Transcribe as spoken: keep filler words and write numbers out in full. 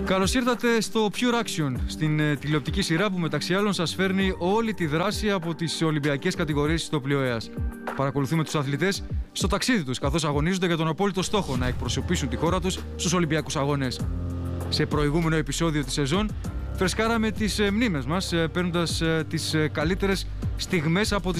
Καλώς ήρθατε στο Pure Action, στην ε, τηλεοπτική σειρά που μεταξύ άλλων σας φέρνει όλη τη δράση από τις Ολυμπιακές κατηγορίες της Τοπλιοέας. Παρακολουθούμε τους αθλητές στο ταξίδι τους, καθώς αγωνίζονται για τον απόλυτο στόχο να εκπροσωπήσουν τη χώρα τους στους Ολυμπιακούς Αγώνες. Σε προηγούμενο επεισόδιο της σεζόν, φρεσκάραμε τις ε, μνήμες μας, ε, παίρνοντας ε, τις ε, καλύτερες στιγμές από τις